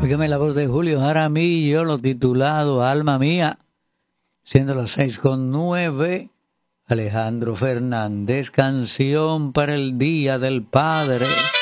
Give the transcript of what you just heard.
Óigame la voz de Julio Jaramillo, lo titulado Alma Mía, siendo las 6:09. Alejandro Fernández, canción para el Día del Padre.